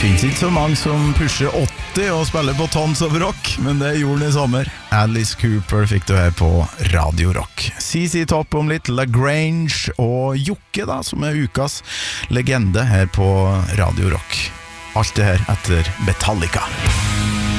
Finns ikke så mange som pusher 80 og spiller på Tons of Rock, men det gjorde han i sommer. Alice Cooper fikk du her på Radio Rock. CC Top om litt, Lagrange og Jokke da, som er ukas legende her på Radio Rock. Alt det her etter Metallica.